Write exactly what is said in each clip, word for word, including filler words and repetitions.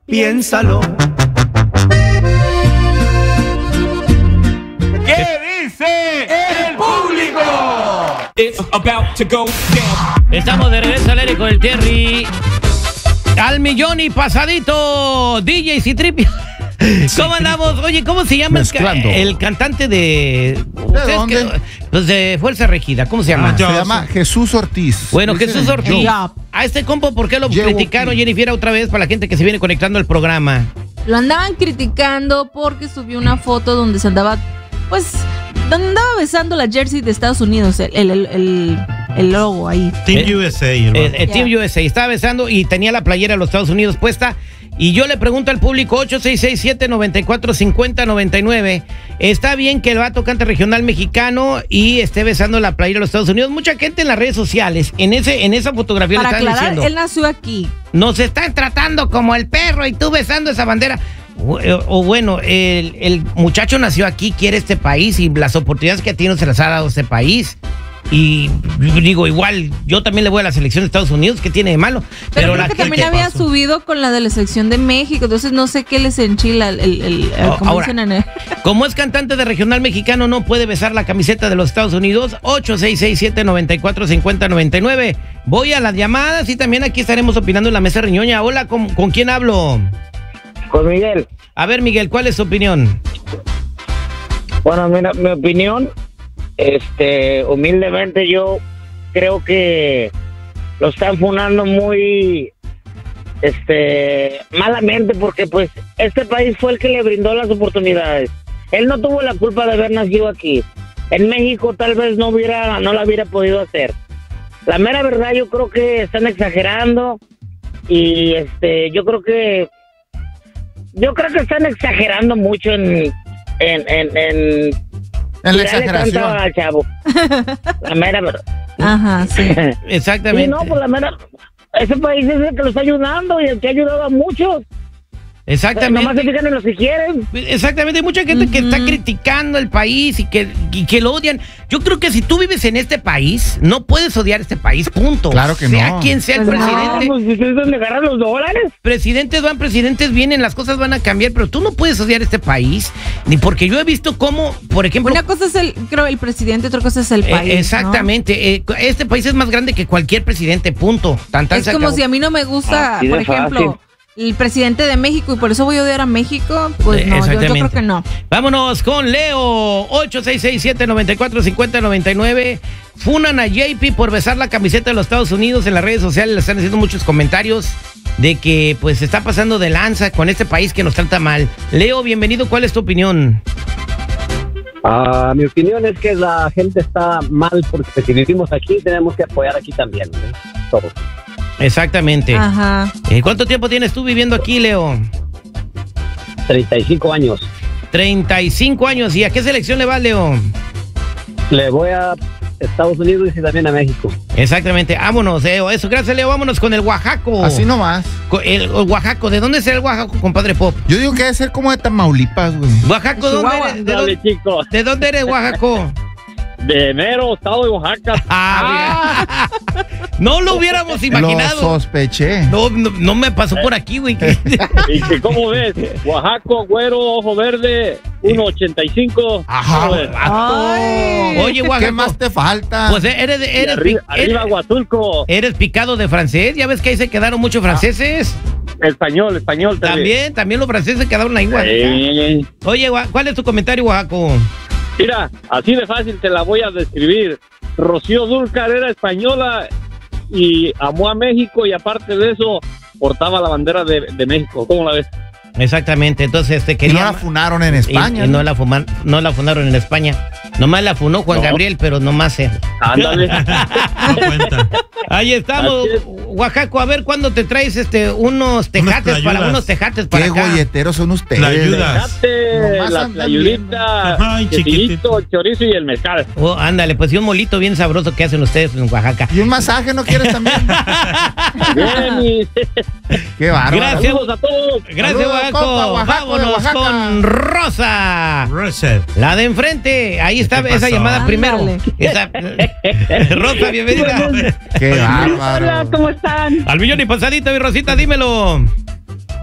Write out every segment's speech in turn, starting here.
Piénsalo. ¿Qué dice el público? It's about to go down. Estamos de regreso al aire con el Terry. Al millón y pasadito, D J Citripio. ¿Cómo andamos? Oye, ¿cómo se llama el, ca el cantante de... ¿De dónde? Que, pues de Fuerza Regida, ¿cómo se llama? Ah, se llama Jesús Ortiz. Bueno, Jesús Ortiz. Joe. A este compo, ¿por qué lo Joe criticaron, Ortiz. Jennifer, otra vez para la gente que se viene conectando al programa? Lo andaban criticando porque subió una foto donde se andaba, pues, donde andaba besando la jersey de Estados Unidos, el, el, el, el, el logo ahí. Team Eh, U S A. Eh, eh, Yeah. Team U S A estaba besando y tenía la playera de los Estados Unidos puesta. Y yo le pregunto al público, ocho seis seis siete, nueve cuatro cinco cero, nueve nueve, ¿está bien que el vato cante regional mexicano y esté besando la playera de los Estados Unidos? Mucha gente en las redes sociales, en ese en esa fotografía Para le están aclarar, diciendo, él nació aquí. nos están tratando como el perro y tú besando esa bandera. O, o bueno, el, el muchacho nació aquí, quiere este país y las oportunidades que tiene se las ha dado este país. Y digo, igual, yo también le voy a la selección de Estados Unidos, ¿qué tiene de malo? Pero, creo la que gente- también había pasó? subido con la de la selección de México, entonces no sé qué les enchila el, el, el- el- Oh, como ahora, dicen en el... como es cantante de regional mexicano, no puede besar la camiseta de los Estados Unidos. Ocho seis seis siete, nueve cuatro cinco cero, nueve nueve. Voy a las llamadas y también aquí estaremos opinando en la mesa riñoña. Hola, ¿con, ¿con quién hablo? Con Miguel. A ver, Miguel, ¿cuál es tu opinión? Bueno, mira, mi opinión, este, humildemente yo creo que lo están funando muy, este, malamente porque pues este país fue el que le brindó las oportunidades. Él no tuvo la culpa de haber nacido aquí. En México tal vez no hubiera, no la hubiera podido hacer. La mera verdad yo creo que están exagerando y este, yo creo que Yo creo que están exagerando mucho en en en, en, En la tirarle tanto exageración. al chavo. La mera verdad. Ajá, sí. Exactamente. Y no, pues la mera, ese país es el que lo está ayudando y el que ha ayudado a muchos. Nomás se Exactamente. fijan en los que quieren. Exactamente, hay mucha gente que está criticando el país y que, y que lo odian. Yo creo que si tú vives en este país, no puedes odiar este país, punto. Claro que sea no. quien sea el Pues no. presidente. Vamos, ¿ustedes dónde agarran los dólares? Presidentes van, presidentes vienen, las cosas van a cambiar, pero tú no puedes odiar este país, ni porque yo he visto cómo, por ejemplo... Una cosa es el, creo, el presidente, otra cosa es el eh, país, ¿no? exactamente, eh, este país es más grande que cualquier presidente, punto. Tan, tan Es se como acabó. si a mí no me gusta, Así de por ejemplo, fácil. el presidente de México y por eso voy a odiar a México, pues Eh, no, yo, yo exactamente. creo que no. Vámonos con Leo, ocho seis seis siete, nueve cuatro cinco cero, nueve nueve. Funan a J P por besar la camiseta de los Estados Unidos. En las redes sociales le están haciendo muchos comentarios de que pues se está pasando de lanza con este país que nos trata mal. Leo, bienvenido, ¿cuál es tu opinión? Ah, mi opinión es que la gente está mal porque si vivimos aquí tenemos que apoyar aquí también, ¿eh? Todos. Exactamente. Ajá. Eh, ¿Cuánto tiempo tienes tú viviendo aquí, Leo? treinta y cinco años. treinta y cinco años. ¿Y a qué selección le va, Leo? Le voy a Estados Unidos y también a México. Exactamente. Vámonos, Leo. Eso, gracias, Leo. Vámonos con el Oaxaco. Así nomás. Co- El, el Oaxaco. ¿De dónde es el Oaxaco, compadre Pop? Yo digo que debe ser como de Tamaulipas, güey. Oaxaco, ¿dónde Chihuahua. eres? ¿De Dale, dónde, chicos. de dónde eres, Oaxaco? De mero estado de Oaxaca. Ah, mira. No lo hubiéramos Lo imaginado. sospeché. No, no, no me pasó por aquí, güey. ¿Y que cómo ves? Oaxaco, güero, ojo verde, uno ochenta y cinco. Ajá. ¿Cómo ves? Ay. Oye, Oaxaco. ¿Qué más te falta? Pues eres, de- Y eres, arriba, pi- arriba eres, Huatulco. eres picado de francés. Ya ves que ahí se quedaron muchos franceses. Español, español También, también los franceses quedaron ahí, Oaxaca. Eh, Oye, Oa- ¿cuál es tu comentario, Oaxaco? Mira, así de fácil te la voy a describir. Rocío Dúrcal era española y amó a México y aparte de eso portaba la bandera de, de México. ¿Cómo la ves? Exactamente, entonces este Y quería... no la funaron en y- España. y no, la fuman- no la fundaron en España. Nomás la funó Juan No. Gabriel, pero nomás él. Ándale. No cuenta. Ahí estamos, Así es. Oaxaco, a ver cuándo te traes este unos tejates para tlayudas. unos tejates para Qué acá. golleteros son ustedes. Tlayudas. Fíjate, Nomás la andan tlayudita, Ay, quesillito, chorizo y el mezcal. Oh, ándale, pues y un molito bien sabroso que hacen ustedes en Oaxaca. Y un masaje, ¿no quieres también? Bien, y Qué bárbaro. Gracias. saludos a todos. Gracias, Saludos, Oaxaco. compa, Oaxaco, de Vámonos Oaxaca. con Rosa. Russell. La de enfrente. Ahí está ¿Qué esa pasó? llamada primero. Ándale. Esa- Rosa, bienvenida. Qué bárbaro. Hola, ¿cómo están? Al millón y pasadito, mi Rosita, dímelo.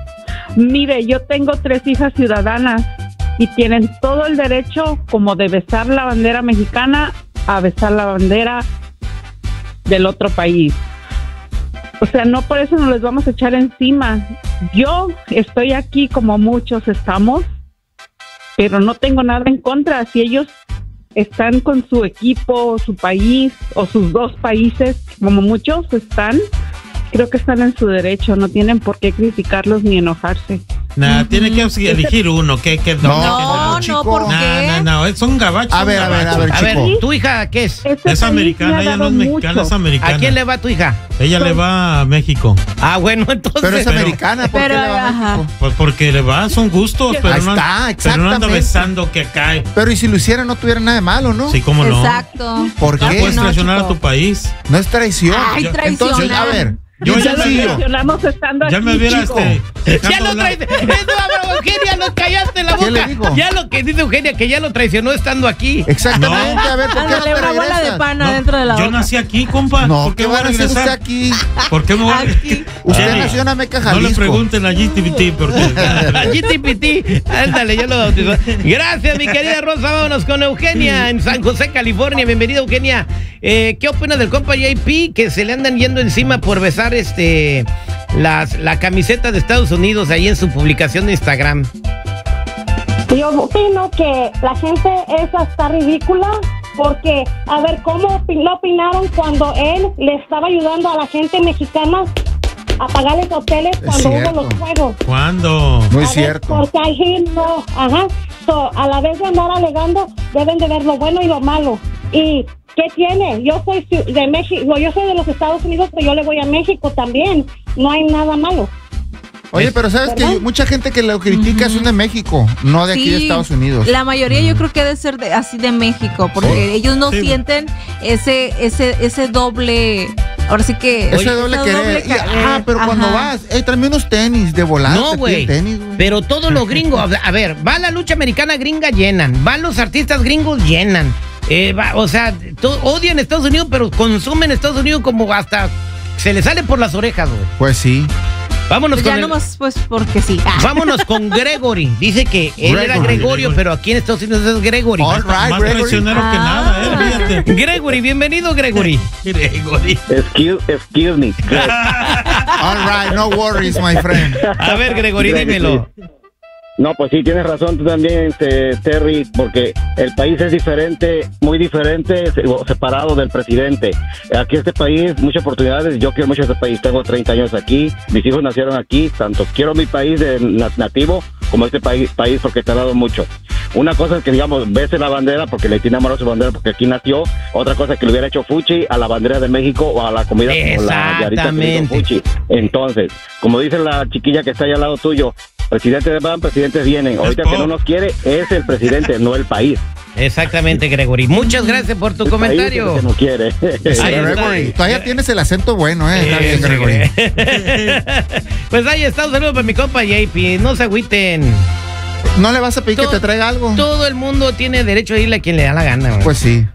Mire, yo tengo tres hijas ciudadanas y tienen todo el derecho como de besar la bandera mexicana a besar la bandera del otro país. O sea, no por eso nos les vamos a echar encima. Yo estoy aquí como muchos estamos, pero no tengo nada en contra. Si ellos están con su equipo, su país o sus dos países, como muchos están, creo que están en su derecho. No tienen por qué criticarlos ni enojarse. Nah, uh-huh. Tiene que elegir uno. ¿Qué, qué, no, no, no, no, ¿por qué? No, no, no, son gabachos. A ver, a ver, a ver, A chico. ver, ¿tu hija qué es? Este Es país americana, me ha ella no dado es mexicana, mucho. es americana. ¿A quién le va tu hija? Ella le va a México. Ah, bueno, entonces. Pero es Pero- americana, ¿por pero, qué le va a ajá. México? Pues porque le va, son gustos, pero, Ahí no, está, pero no anda exactamente. besando que cae. Pero y si lo hiciera no tuviera nada de malo, ¿no? Sí, cómo no. Exacto. ¿Por No qué? puedes No, traicionar chico. a tu país. No es traición. Ay, Yo- traicionar. Entonces, a ver, Yo bien ya Lo me- sencillo. mencionamos estando Ya aquí, me hubiera chico. este. Ya lo traicionó. Eugenia, lo callaste la ¿Qué le boca. digo? Ya lo que dice Eugenia, que ya lo traicionó estando aquí. Exactamente, No. a ver, ¿por qué no Ándale, te una bola de regresas? pana No, dentro de la yo boca. nací aquí, compa. No, ¿Por ¿qué voy van a hacer usted regresar? aquí? ¿Por qué me voy a Aquí. Usted Jenny, nació en Ameca, No le Jalisco. pregunten a G T V T porque G T P T, ándale, ya lo bautizó. Gracias, mi querida Rosa. Vámonos con Eugenia en San José, California. Bienvenida, Eugenia. Eh, ¿Qué opinas del compa J P que se le andan yendo encima por besar este las, la camiseta de Estados Unidos ahí en su publicación de Instagram? Yo opino que la gente esa está ridícula porque, a ver, ¿cómo opi- lo opinaron cuando él le estaba ayudando a la gente mexicana a pagar los hoteles Es cuando cierto. hubo los juegos? ¿Cuándo? No A es ver, cierto. Porque ahí no, ajá. So, a la vez de andar alegando, deben de ver lo bueno y lo malo. ¿Y qué tiene? Yo soy ciu- de México, yo soy de los Estados Unidos, pero yo le voy a México también. No hay nada malo. Oye, pero sabes que ¿Verdad? mucha gente que lo critica son de México, no de aquí de Sí, Estados Unidos. La mayoría yo creo que debe ser de, así de México, porque Sí. ellos no Sí. sienten ese ese ese doble, ahora sí que Ese esa doble querer. Y, ca- ah, pero cuando ajá. vas, eh, tráeme unos tenis de volada. No, te güey. piden tenis, güey. Pero todos los gringos, a ver, va la lucha americana gringa, llenan. Van los artistas gringos, llenan. Eh, va- o sea, to- odian Estados Unidos, pero consumen Estados Unidos como hasta se les sale por las orejas, güey. Pues sí. Vámonos Pues con ya el- nomás pues porque sí. Vámonos con Gregory. Dice que él era Gregory. Gregorio, pero aquí en Estados Unidos es Gregory. All right, Más Gregory. traicionero que Ah. nada, eh, fíjate. Gregory, bienvenido, Gregory. Gregory. Excuse, excuse me. All right, no worries, my friend. A ver, Gregory, Gregory. dímelo. No, pues sí, tienes razón tú también, este, Terry, porque el país es diferente, muy diferente, se- separado del presidente. Aquí este país, muchas oportunidades, yo quiero mucho este país, tengo treinta años aquí, mis hijos nacieron aquí, tanto quiero mi país de na- nativo como este país, país porque te ha dado mucho. Una cosa es que, digamos, bese la bandera porque le tiene amor a su bandera porque aquí nació, otra cosa es que le hubiera hecho fuchi a la bandera de México o a la comida como la yarita que le hizo Exactamente. fuchi. Entonces, como dice la chiquilla que está ahí al lado tuyo, presidentes van, presidentes vienen. Ahorita que no nos quiere es el presidente, no el país. Exactamente, Gregory. Muchas gracias por tu El país es el comentario. que no quiere. Ahí está. Gregory, todavía tienes el acento bueno, eh. Está bien, Eso, Gregory. Pues ahí está, un saludo para mi compa J P. No se agüiten. ¿No le vas a pedir que Todo- te traiga algo? Todo el mundo tiene derecho a irle a quien le da la gana, güey. Pues sí.